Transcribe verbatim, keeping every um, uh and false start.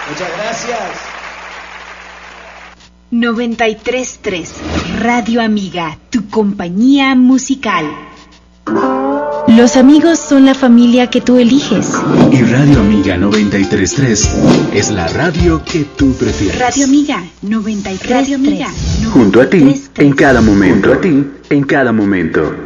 Muchas gracias. noventa y tres punto tres Radio Amiga, tu compañía musical. Los amigos son la familia que tú eliges. Y Radio Amiga noventa y tres punto tres es la radio que tú prefieres. Radio Amiga noventa y tres punto tres. Junto a ti, en cada momento. Junto a ti, en cada momento.